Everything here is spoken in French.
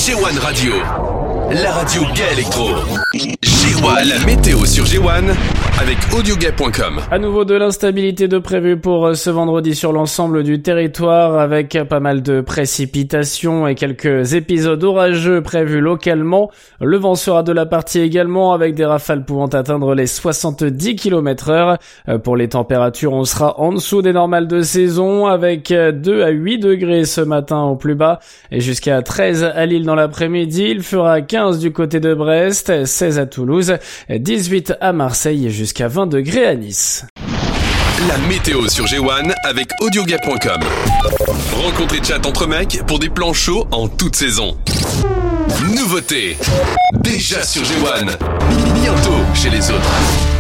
G1 Radio, la radio gay électro. G1, la météo sur G1 avec audiogay.com. À nouveau de l'instabilité de prévu pour ce vendredi sur l'ensemble du territoire, avec pas mal de précipitations et quelques épisodes orageux prévus localement. Le vent sera de la partie également, avec des rafales pouvant atteindre les 70 km/h. Pour les températures, on sera en dessous des normales de saison, avec 2 à 8 degrés ce matin au plus bas et jusqu'à 13 à Lille dans l'après-midi. Il fera 15 du côté de Brest, 16 à Toulouse, 18 à Marseille et jusqu'à 20 degrés à Nice. La météo sur G1 avec audiogay.com. Rencontre et chat entre mecs pour des plans chauds en toute saison. Nouveauté, déjà sur G1, bientôt chez les autres.